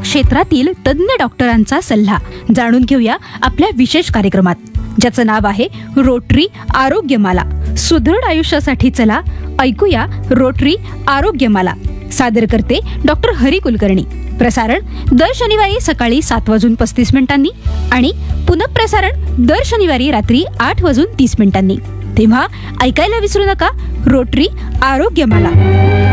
क्षेत्रातील तज्ज्ञ डॉक्टरांचा सल्ला जाणून घेऊया आपल्या विशेष कार्यक्रमात, ज्याचं नाव आहे रोटरी आरोग्यमाला. सुदृढ आयुष्यासाठी चला ऐकूया रोटरी आरोग्यमाला. सादर करते डॉक्टर हरी कुलकर्णी. प्रसारण दर शनिवारी सकाळी 7:35 आणि पुनःप्रसारण दर शनिवारी रात्री 8:30. तेव्हा ऐकायला विसरू नका रोटरी आरोग्यमाला.